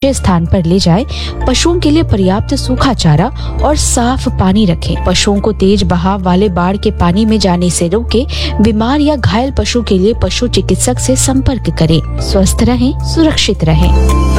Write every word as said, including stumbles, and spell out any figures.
सुरक्षित स्थान पर ले जाए। पशुओं के लिए पर्याप्त सूखा चारा और साफ पानी रखें। पशुओं को तेज बहाव वाले बाढ़ के पानी में जाने से रोकें। बीमार या घायल पशु के लिए पशु चिकित्सक से संपर्क करें। स्वस्थ रहें, सुरक्षित रहें।